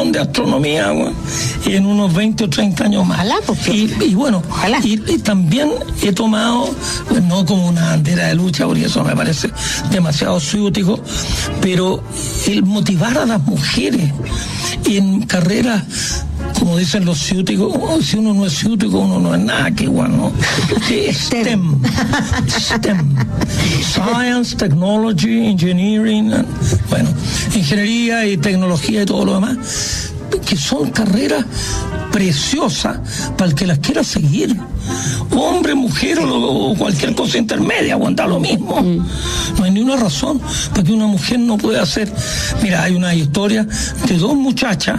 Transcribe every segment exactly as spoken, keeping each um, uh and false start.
montón de astronomía, bueno, en unos veinte o treinta años más. Ojalá, pues, y, y bueno, y, y también he tomado, pues, no como una bandera de lucha, porque eso me parece demasiado ciútico, pero el motivar a las mujeres en carreras, como dicen los ciúticos, oh, si uno no es ciútico, uno no es nada, que bueno, STEM, STEM, Science, Technology, Engineering, bueno, ingeniería y tecnología y todo lo demás, que son carreras preciosas para el que las quiera seguir, hombre, mujer o, o cualquier cosa intermedia, aguanta lo mismo. Mm. No hay ni una razón para que una mujer no pueda hacer. Mira, hay una historia de dos muchachas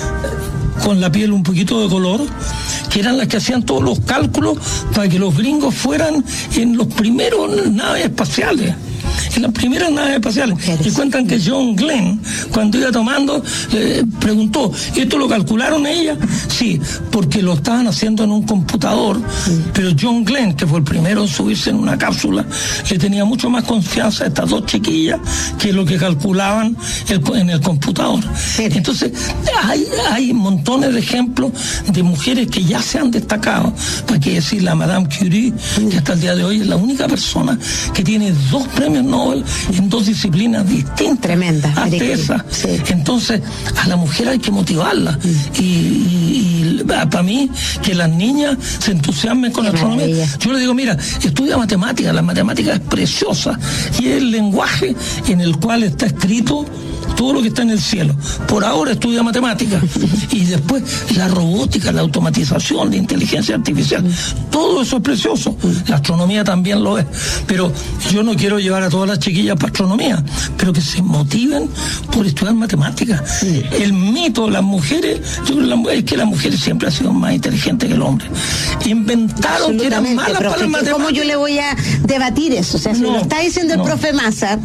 con la piel un poquito de color, que eran las que hacían todos los cálculos para que los gringos fueran en los primeros naves espaciales. En las primeras naves espaciales. Mujeres. Y cuentan que John Glenn, cuando iba tomando, eh, preguntó, ¿esto lo calcularon ellas? Sí, porque lo estaban haciendo en un computador, mm. pero John Glenn, que fue el primero en subirse en una cápsula, le tenía mucho más confianza a estas dos chiquillas que lo que calculaban el, en el computador. Sí. Entonces, hay, hay montones de ejemplos de mujeres que ya se han destacado. Hay que decir, la Madame Curie, mm. que hasta el día de hoy es la única persona que tiene dos premios Nobel en dos disciplinas distintas. Tremenda. Esa. Sí. Entonces, a la mujer hay que motivarla. Mm. Y, y, y para mí, que las niñas se entusiasmen con la astronomía. Maravilla. Yo le digo, mira, estudia matemáticas, la matemática es preciosa y es el lenguaje en el cual está escrito todo lo que está en el cielo. Por ahora estudia matemáticas y después la robótica, la automatización, la inteligencia artificial, todo eso es precioso. La astronomía también lo es, pero yo no quiero llevar a todas las chiquillas para astronomía, pero que se motiven por estudiar matemáticas. El mito de las mujeres, yo creo que, es que las mujeres siempre han sido más inteligentes que el hombre. Inventaron que eran malas para las matemáticas. ¿Cómo yo le voy a debatir eso? O sea, si no, lo está diciendo el no. profe Massa.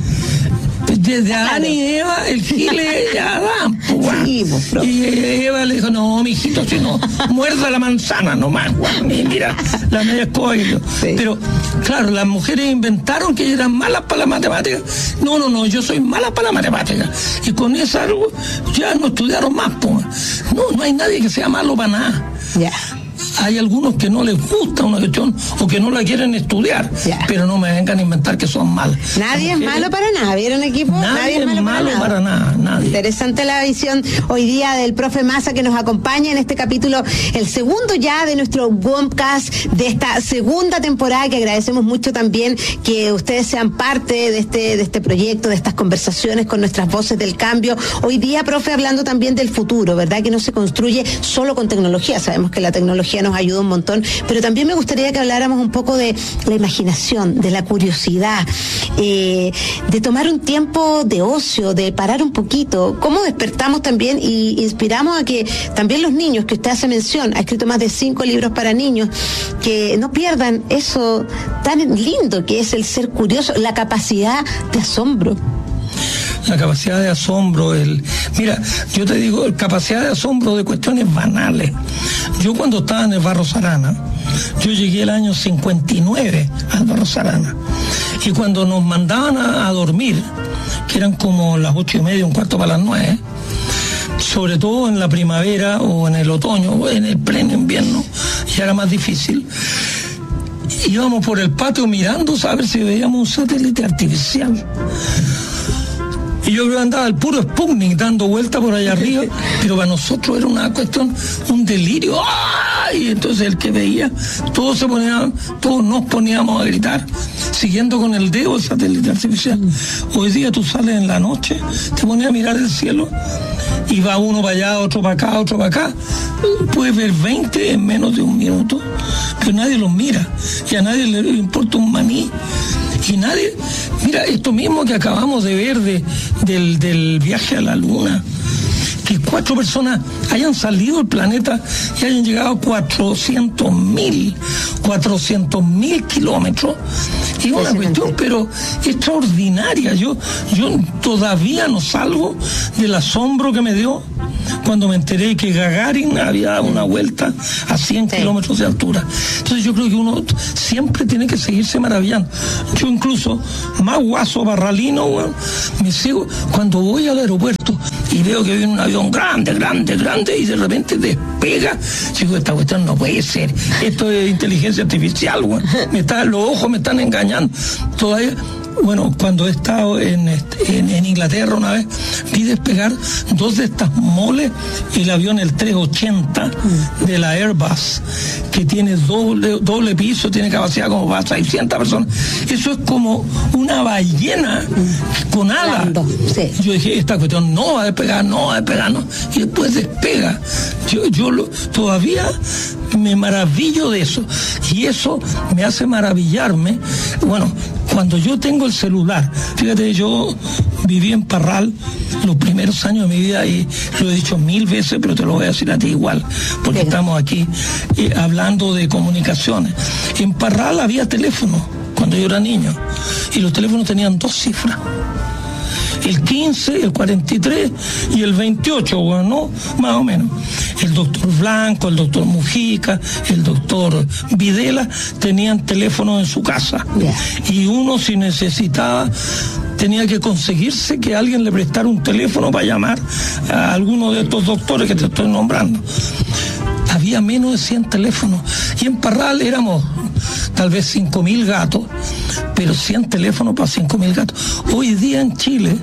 Desde Adán y Eva, el gile ya Adán, pues, sí, pues, y Eva le dijo, no, mijito, si no, muerda la manzana nomás, Juan, y mira, la media escoba. Sí. Pero, claro, las mujeres inventaron que eran malas para la matemática. No, no, no, yo soy mala para la matemática. Y con esa ya no estudiaron más, pues. No, no hay nadie que sea malo para nada. Ya. Yeah. Hay algunos que no les gusta una cuestión o que no la quieren estudiar, ya. pero no me vengan a inventar que son malos. Nadie es malo para nada, ¿vieron, equipo? Nadie, nadie es malo, malo para, nada. para nada, nadie. Interesante la visión hoy día del profe Massa, que nos acompaña en este capítulo, el segundo ya de nuestro Bombcast de esta segunda temporada, que agradecemos mucho también que ustedes sean parte de este, de este proyecto, de estas conversaciones con nuestras voces del cambio. Hoy día, profe, hablando también del futuro, ¿verdad? Que no se construye solo con tecnología, sabemos que la tecnología nos ayuda un montón, pero también me gustaría que habláramos un poco de la imaginación, de la curiosidad, eh, de tomar un tiempo de ocio, de parar un poquito. ¿Cómo despertamos también y inspiramos a que también los niños, que usted hace mención, ha escrito más de cinco libros para niños, que no pierdan eso tan lindo que es el ser curioso, la capacidad de asombro? La capacidad de asombro, el mira, yo te digo, capacidad de asombro de cuestiones banales. Yo cuando estaba en el Barros Arana, yo llegué el año cincuenta y nueve al Barros Arana, y cuando nos mandaban a, a dormir, que eran como las ocho y media, un cuarto para las nueve, sobre todo en la primavera o en el otoño, o en el pleno invierno, ya era más difícil. Íbamos por el patio mirando a ver si veíamos un satélite artificial. Y yo creo que andaba el puro Sputnik dando vuelta por allá arriba, pero para nosotros era una cuestión, un delirio. ¡Ay! Entonces el que veía, todos se ponían, todos nos poníamos a gritar, siguiendo con el dedo el satélite artificial. Hoy día tú sales en la noche, te pones a mirar el cielo, y va uno para allá, otro para acá, otro para acá. Puedes ver veinte en menos de un minuto, pero nadie los mira, y a nadie le importa un maní. Y nadie, mira, esto mismo que acabamos de ver de, del, del viaje a la luna, que cuatro personas hayan salido del planeta y hayan llegado a cuatrocientos mil kilómetros, es una cuestión pero extraordinaria. Yo, yo todavía no salgo del asombro que me dio cuando me enteré que Gagarin había dado una vuelta a cien sí. kilómetros de altura. Entonces yo creo que uno siempre tiene que seguirse maravillando. Yo incluso, más guaso barralino, bueno, me sigo, cuando voy al aeropuerto, y veo que viene un avión grande, grande, grande, y de repente despega. Chico, esta cuestión no puede ser. Esto es inteligencia artificial, güey. Me está, los ojos me están engañando. Todavía... Bueno, cuando he estado en, en, en Inglaterra una vez, vi despegar dos de estas moles, el avión el trescientos ochenta de la Airbus, que tiene doble, doble piso, tiene capacidad como para seiscientas personas. Eso es como una ballena con alas. Sí. Yo dije, esta cuestión no va a despegar, no va a despegar, no. Y después despega. Yo, yo lo, todavía me maravillo de eso. Y eso me hace maravillarme. Bueno, cuando yo tengo el celular, fíjate, yo viví en Parral los primeros años de mi vida y lo he dicho mil veces, pero te lo voy a decir a ti igual, porque Venga. estamos aquí eh, hablando de comunicaciones. En Parral había teléfono cuando yo era niño y los teléfonos tenían dos cifras. El quince, el cuarenta y tres y el veintiocho, bueno, ¿no? Más o menos. El doctor Blanco, el doctor Mujica, el doctor Videla tenían teléfono en su casa. Yeah. Y uno, si necesitaba, tenía que conseguirse que alguien le prestara un teléfono para llamar a alguno de estos doctores que te estoy nombrando. Había menos de cien teléfonos. Y en Parral éramos tal vez cinco mil gatos, pero cien teléfonos para cinco mil gatos. Hoy día en Chile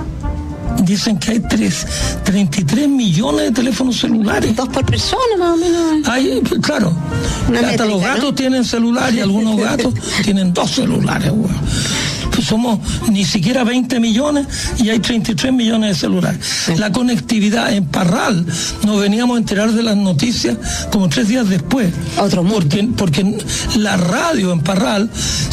dicen que hay tres, treinta y tres millones de teléfonos celulares. Dos por persona, más o menos. Hay, claro. Una hasta métrica, los gatos, ¿no? Tienen celular y algunos gatos tienen dos celulares. Bueno. Pues somos ni siquiera veinte millones y hay treinta y tres millones de celulares. Sí. La conectividad en Parral, nos veníamos a enterar de las noticias como tres días después. Otro mundo. Porque, porque la radio en Parral,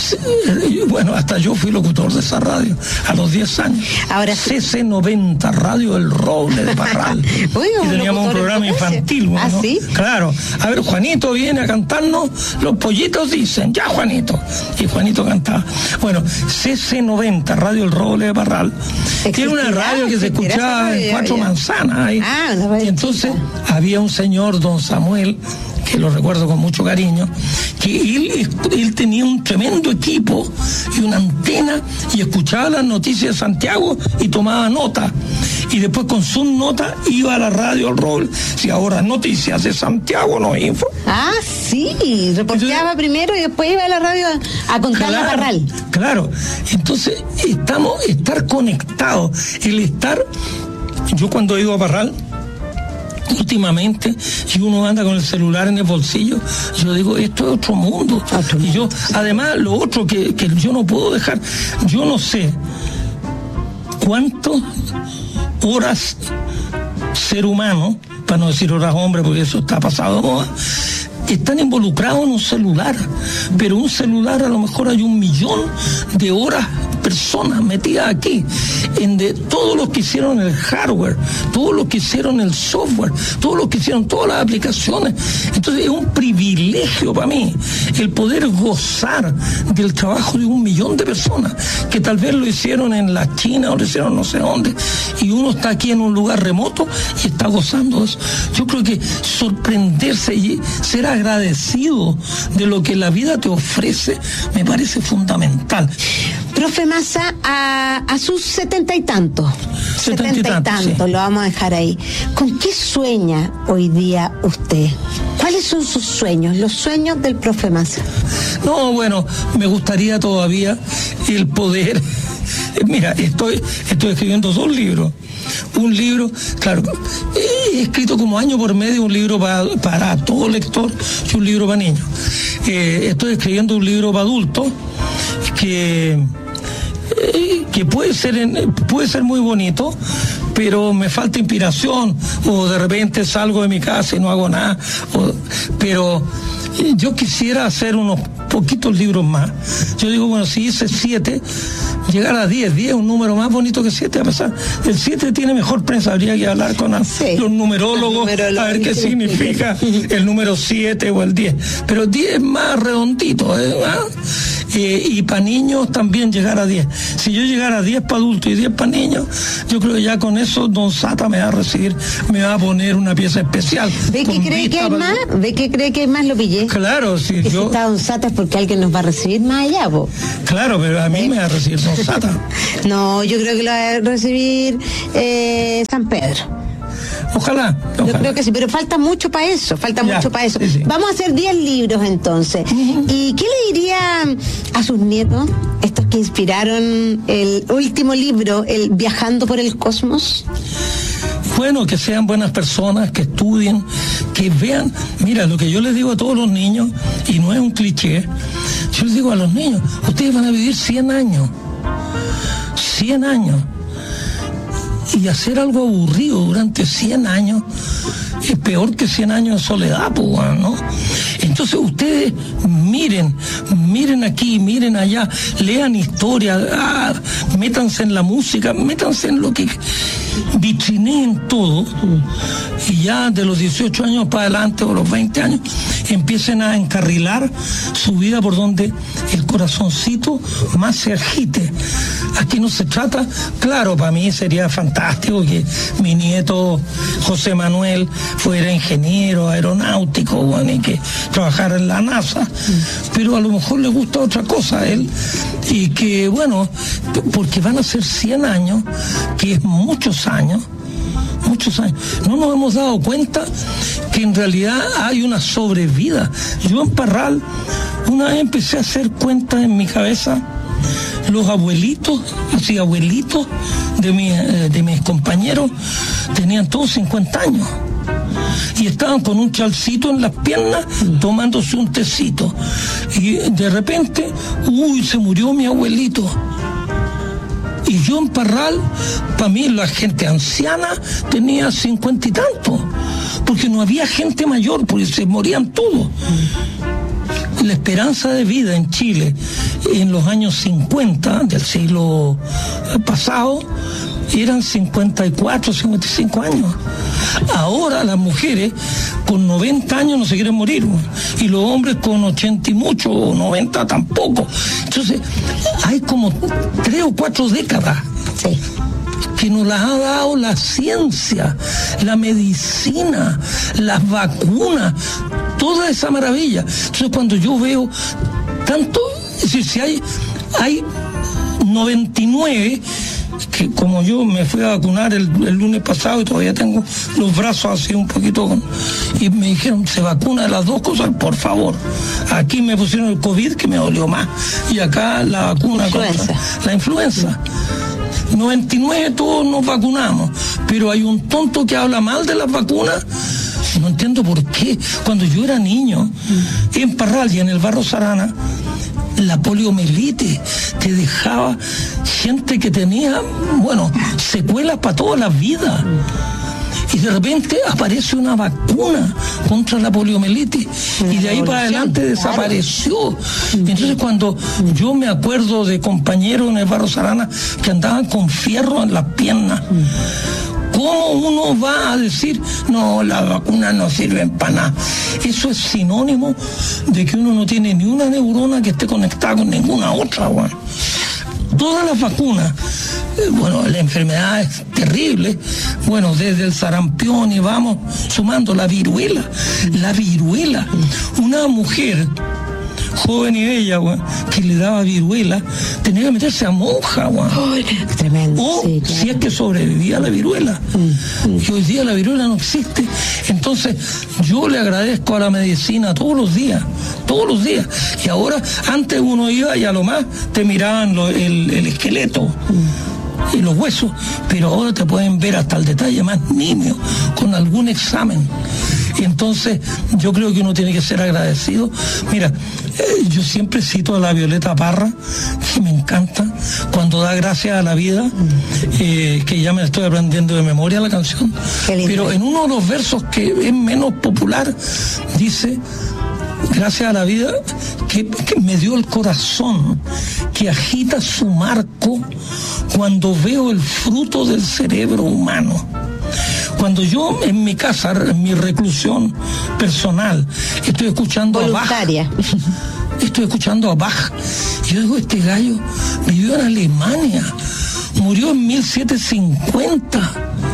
bueno, hasta yo fui locutor de esa radio a los diez años. Ahora C C noventa, Radio El Roble de Parral. Uy, y teníamos un programa infantil. Bueno, ¿Ah, sí? Claro. A ver, Juanito viene a cantarnos, los pollitos dicen, ya Juanito. Y Juanito cantaba. Bueno, C C noventa, Radio El Roble de Parral. Tiene una radio que se escuchaba en Cuatro Manzanas. Ahí. Ah, una y entonces había un señor, don Samuel, que lo recuerdo con mucho cariño, que él, él tenía un tremendo equipo y una antena y escuchaba las noticias de Santiago y tomaba nota. Y después con sus notas iba a la radio El Roble. Si ahora noticias de Santiago no info. Ah, sí, reporteaba primero y después iba a la radio a, a contar claro, la Parral. Claro, entonces estamos, estar conectados, el estar, yo cuando he ido a Parral, últimamente, si uno anda con el celular en el bolsillo, yo digo, esto es otro mundo. Otro y yo, además, lo otro que, que yo no puedo dejar, yo no sé cuántas horas ser humano, para no decir horas hombre, porque eso está pasado de moda, están involucrados en un celular, pero un celular a lo mejor hay un millón de horas personas metidas aquí, en de todos los que hicieron el hardware, todos los que hicieron el software, todos los que hicieron todas las aplicaciones. Entonces es un privilegio para mí el poder gozar del trabajo de un millón de personas que tal vez lo hicieron en la China o lo hicieron no sé dónde, y uno está aquí en un lugar remoto y está gozando de eso. Yo creo que sorprenderse y ser agradecido de lo que la vida te ofrece me parece fundamental. Profe Massa, a, a sus setenta y tantos, setenta y tantos, sí. Lo vamos a dejar ahí. ¿Con qué sueña hoy día usted? ¿Cuáles son sus sueños, los sueños del profe Massa? No, bueno, me gustaría todavía el poder. Mira, estoy, estoy escribiendo dos libros. Un libro, claro, he escrito como año por medio un libro para, para todo lector y un libro para niños. Eh, estoy escribiendo un libro para adultos que que puede ser en, puede ser muy bonito, pero me falta inspiración, o de repente salgo de mi casa y no hago nada, o, pero yo quisiera hacer unos poquitos libros más. Yo digo, bueno, si hice siete, llegar a diez, diez es un número más bonito que siete, a pesar, el siete tiene mejor prensa, habría que hablar con sí. los numerólogos, a ver qué significa el número siete o el diez, pero diez es más redondito, ¿eh? Eh, y para niños también llegar a diez. Si yo llegara a diez para adultos y diez para niños, yo creo que ya con eso Don Sata me va a recibir, me va a poner una pieza especial. ¿Ve que cree que hay más? ¿Ve que cree que hay más? Lo pillé. Claro, si que yo... si está Don Sata es porque alguien nos va a recibir más allá, po. Claro, pero a mí ¿Eh? me va a recibir Don Sata. No, yo creo que lo va a recibir eh, San Pedro. Ojalá, ojalá. Yo creo que sí, pero falta mucho para eso, falta ya, mucho para eso. Sí, sí. Vamos a hacer diez libros entonces. Uh-huh. ¿Y qué le diría a sus nietos, estos que inspiraron el último libro, el Viajando por el Cosmos? Bueno, que sean buenas personas, que estudien, que vean. Mira, lo que yo les digo a todos los niños, y no es un cliché, yo les digo a los niños, ustedes van a vivir cien años. cien años. Y hacer algo aburrido durante cien años es peor que cien años de soledad, pues, ¿no? Entonces ustedes miren, miren aquí, miren allá, lean historia, ah, métanse en la música, métanse en lo que vitrineen todo, y ya de los dieciocho años para adelante o los veinte años empiecen a encarrilar su vida por donde el corazoncito más se agite. Aquí no se trata, claro, para mí sería fantástico que mi nieto José Manuel fuera ingeniero aeronáutico, bueno, y que trabajara en la NASA, pero a lo mejor le gusta otra cosa a él, y que bueno, porque van a ser cien años, que es muchos años, muchos años. No nos hemos dado cuenta que en realidad hay una sobrevida. Yo en Parral una vez empecé a hacer cuentas en mi cabeza. Los abuelitos, así abuelitos de, mi, de mis compañeros tenían todos cincuenta años y estaban con un chalcito en las piernas tomándose un tecito, y de repente, uy, se murió mi abuelito. Y yo en Parral, para mí la gente anciana tenía cincuenta y tanto, porque no había gente mayor, porque se morían todos. La esperanza de vida en Chile en los años cincuenta del siglo pasado eran cincuenta y cuatro, cincuenta y cinco años. Ahora las mujeres con noventa años no se quieren morir, y los hombres con ochenta y mucho o noventa tampoco. Entonces hay como tres o cuatro décadas sí. que nos las ha dado la ciencia, la medicina, las vacunas, toda esa maravilla. Entonces cuando yo veo tanto, es decir, si hay, hay noventa y nueve, que como yo me fui a vacunar el, el lunes pasado y todavía tengo los brazos así un poquito con, y me dijeron, se vacuna de las dos cosas, por favor. Aquí me pusieron el COVID, que me dolió más, y acá la vacuna influenza. contra la influenza. noventa y nueve todos nos vacunamos, pero hay un tonto que habla mal de las vacunas. No entiendo por qué. Cuando yo era niño, en Parral y en el Barro Sarana, la poliomielitis te dejaba gente que tenía, bueno, secuelas para toda la vida. Y de repente aparece una vacuna contra la poliomielitis y de ahí para adelante desapareció. Entonces cuando yo me acuerdo de compañeros en el Barro Sarana que andaban con fierro en las piernas, ¿cómo uno va a decir, no, las vacunas no sirven para nada? Eso es sinónimo de que uno no tiene ni una neurona que esté conectada con ninguna otra, bueno. Todas las vacunas, eh, bueno, la enfermedad es terrible, bueno, desde el sarampión y vamos sumando la viruela, la viruela. Una mujer joven y bella, bueno, que le daba viruela, tenía que meterse a monja, bueno. Oh, tremendo. O sí, claro. si es que sobrevivía a la viruela. Mm, mm. Y hoy día la viruela no existe. Entonces, yo le agradezco a la medicina todos los días, todos los días. Y ahora, antes uno iba y a lo más te miraban lo, el, el esqueleto. Mm. Y los huesos, pero ahora te pueden ver hasta el detalle más nimio con algún examen. Y entonces yo creo que uno tiene que ser agradecido. Mira, eh, yo siempre cito a la Violeta Parra, que me encanta, cuando da gracias a la vida, eh, que ya me estoy aprendiendo de memoria la canción, pero en uno de los versos que es menos popular, dice: gracias a la vida que, que me dio el corazón, que agita su marco cuando veo el fruto del cerebro humano. Cuando yo en mi casa, en mi reclusión personal, estoy escuchando voluntaria. a Bach, estoy escuchando a Bach. Yo digo, este gallo vivió en Alemania, murió en mil setecientos cincuenta.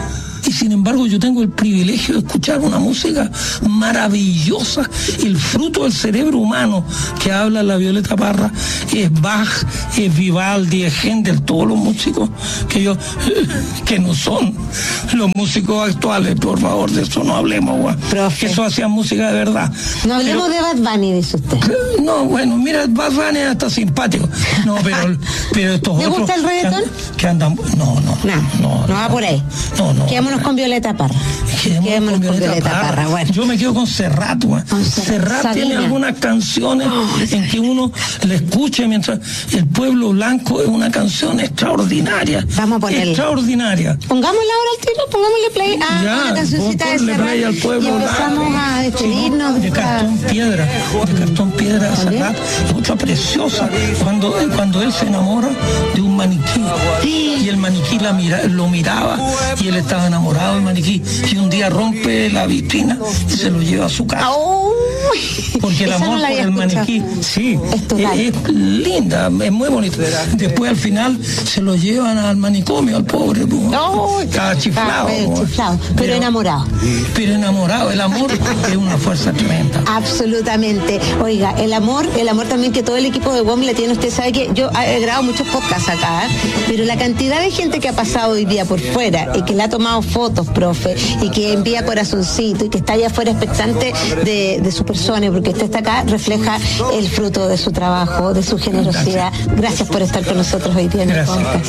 Y sin embargo yo tengo el privilegio de escuchar una música maravillosa, el fruto del cerebro humano que habla la Violeta Parra, es Bach, es Vivaldi, es Händel, todos los músicos que yo, que no son los músicos actuales, por favor, de eso no hablemos, güey. Profe. Eso hacía música de verdad. No hablemos pero, de Bad Bunny, dice usted. No, bueno, mira, Bad Bunny es hasta simpático. No, pero, pero estos ¿Le otros... gusta el reggaetón? Que andan... No, no. No, no, no va por ahí. No, no. Quedémonos con Violeta Parra. Quedémonos, Quedémonos con Violeta, Violeta Parra. Parra. Bueno. Yo me quedo con Serrat, güey. Serrat tiene algunas canciones oh, en que uno le escucha mientras El Pueblo Blanco es una canción extraordinaria. Vamos a ponerla. Extraordinaria. Pongámosla ahora al tiro, pongámosle play a ya, una cancioncita de Serrat y empezamos Blanco. A despedirnos. Sí, de Cartón Piedra, de Cartón Piedra de Serrat, es otra preciosa. Cuando, cuando él se enamora de un maniquí sí. y el maniquí la mira, lo miraba y él estaba enamorado del maniquí y un día rompe la vitrina y se lo lleva a su casa. Oh. Porque el amor no por el maniquí, sí, es, es linda, es muy bonita. Después al final se lo llevan al manicomio, al pobre. Oh, estaba chiflado. Estaba chiflado pero, pero enamorado. Pero enamorado, el amor es una fuerza tremenda. Absolutamente. Oiga, el amor, el amor también que todo el equipo de W O M le tiene. Usted sabe que yo he grabado muchos podcasts acá, ¿eh? Pero la cantidad de gente que ha pasado hoy día por fuera y que le ha tomado fotos, profe, y que envía corazoncito y que está allá afuera expectante de, de su persona, porque usted está acá, refleja el fruto de su trabajo, de su generosidad. Gracias por estar con nosotros hoy día en el podcast.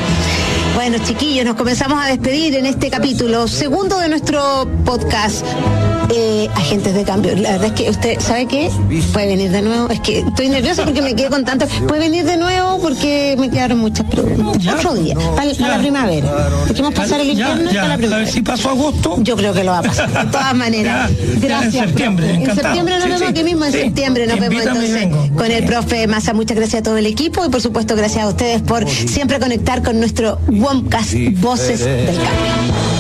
Bueno, chiquillos, nos comenzamos a despedir en este capítulo segundo de nuestro podcast. Eh, agentes de cambio. La verdad es que usted, ¿sabe qué? Puede venir de nuevo. Es que estoy nerviosa porque me quedé con tanto. Puede venir de nuevo porque me quedaron muchas preguntas. Ya, otro día, para, para la primavera. Dejemos pasar el invierno y para la primavera. A ver si pasó agosto. Yo creo que lo va a pasar. De todas maneras. Ya, gracias. Ya en septiembre. En septiembre nos sí, vemos sí, aquí mismo. En sí, septiembre nos vemos entonces con el profe Massa. Muchas gracias a todo el equipo y por supuesto gracias a ustedes por siempre conectar con nuestro W O M cast Voces del Cambio.